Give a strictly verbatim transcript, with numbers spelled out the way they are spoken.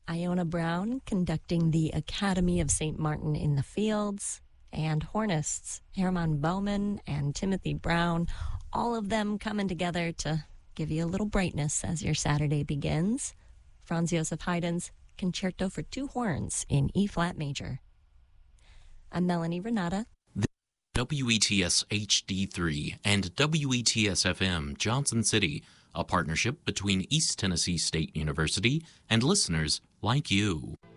Iona Brown conducting the Academy of Saint Martin in the Fields, and hornists Hermann Baumann and Timothy Brown, all of them coming together to give you a little brightness as your Saturday begins. Franz Joseph Haydn's Concerto for Two Horns in E-flat major. I'm Melanie Renata. W E T S H D three and W E T S F M Johnson City, a partnership between East Tennessee State University and listeners like you.